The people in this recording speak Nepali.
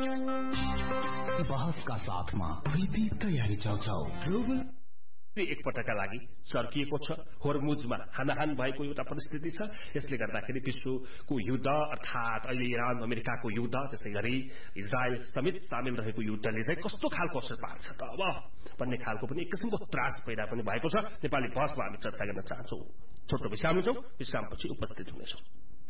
बहसका साथमा प्रीति तयारी चाउचाउ ग्लोबल एकपटकका लागि चर्किएको छ। होर्मुजमा हानाहान भएको एउटा परिस्थिति छ। यसले गर्दाखेरि विश्वको युद्ध अर्थात अहिले इरान अमेरिकाको युद्ध, त्यसै गरी इजरायल समेत सामेल रहेको युद्धले चाहिँ कस्तो खालको असर पार्छ त अब भन्ने खालको पनि एक किसिमको त्रास पैदा पनि भएको छ। नेपाली बहसमा हामी चर्चा गर्न चाहन्छौँ। छोटो विश्राम लिन्छौँ, विश्रामपछि उपस्थित हुनेछौँ।